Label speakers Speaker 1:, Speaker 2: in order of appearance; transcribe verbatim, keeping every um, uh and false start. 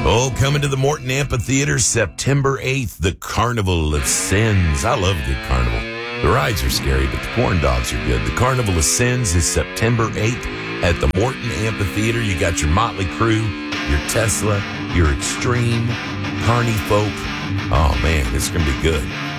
Speaker 1: Oh, coming to the Morton Amphitheater September eighth, the Carnival of Sins. I love a good carnival. The rides are scary, but the corn dogs are good. The Carnival of Sins is September eighth at the Morton Amphitheater. You got your Motley Crue, your Tesla, your Extreme, Carney Folk. Oh, man, it's going to be good.